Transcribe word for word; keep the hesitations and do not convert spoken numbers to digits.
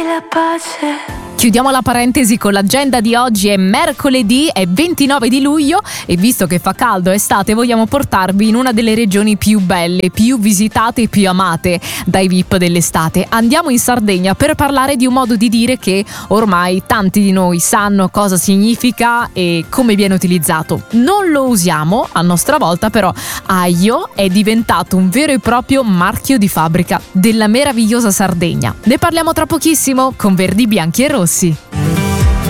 La pace. Chiudiamo la parentesi con l'agenda di oggi. È mercoledì, è ventinove di luglio e visto che fa caldo, è estate, vogliamo portarvi in una delle regioni più belle, più visitate e più amate dai V I P dell'estate. Andiamo in Sardegna per parlare di un modo di dire che ormai tanti di noi sanno cosa significa e come viene utilizzato. Non lo usiamo a nostra volta, però aglio è diventato un vero e proprio marchio di fabbrica della meravigliosa Sardegna. Ne parliamo tra pochissimo con Verdi, Bianchi e Rossi.